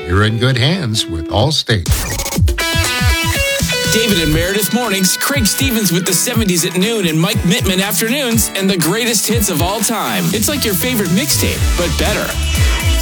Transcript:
you're in good hands with Allstate. David and Meredith mornings, Craig Stevens with the 70s at noon, and Mike Mittman afternoons, and the greatest hits of all time. It's like your favorite mixtape, but better.